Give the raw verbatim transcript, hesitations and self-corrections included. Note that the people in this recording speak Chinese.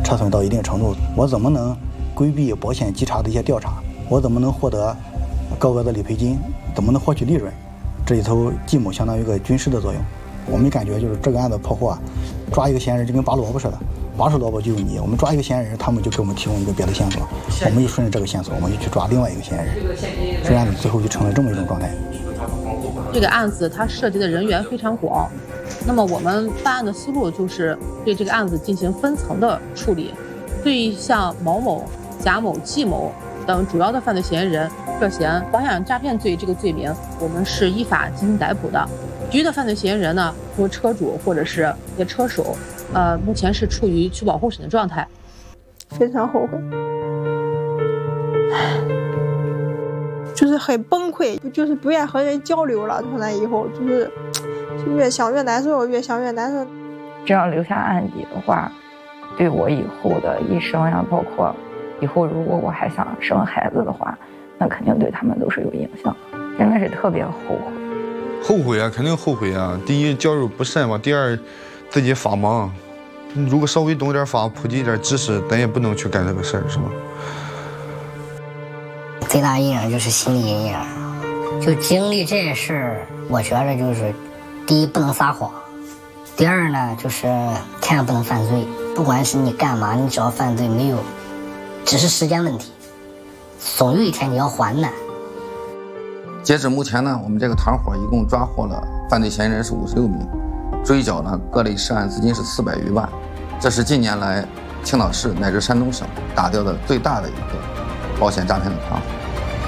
撤损到一定程度，我怎么能规避保险稽查的一些调查？我怎么能获得高额的理赔金？怎么能获取利润？这里头继母相当于一个军师的作用。我们感觉就是这个案子破获啊，抓一个嫌疑人就跟拔萝卜似的，拔出萝卜就有泥。我们抓一个嫌疑人，他们就给我们提供一个别的线索，我们就顺着这个线索，我们就去抓另外一个嫌疑人。这个案子最后就成了这么一种状态。 这个案子它涉及的人员非常广，那么我们办案的思路就是对这个案子进行分层的处理。对像毛某、贾某、季某等主要的犯罪嫌疑人涉嫌保险诈骗罪这个罪名，我们是依法进行逮捕的。其余的犯罪嫌疑人呢，如车主或者是一些车手，呃，目前是处于取保候审的状态。 非常后悔，就是很崩溃，就是不愿和人交流了。从那以后，就是就越想越难受，越想越难受。 这样留下案底的话，对我以后的一生呀，包括以后如果我还想生孩子的话，那肯定对他们都是有影响，真的是特别后悔。 后悔啊，肯定后悔啊！第一，教育不慎嘛；第二，自己法盲。如果稍微懂点法，普及一点知识，咱也不能去干这个事儿，是吧？ 最大阴影就是心理阴影。就经历这些事儿，我觉着就是，第一不能撒谎，第二呢就是千万不能犯罪。不管是你干嘛，你只要犯罪，没有，只是时间问题，总有一天你要还的。 截止目前呢，我们这个团伙一共抓获了犯罪嫌疑人是五十六名，追缴呢各类涉案资金是四百余万，这是近年来青岛市乃至山东省打掉的最大的一个保险诈骗的团伙。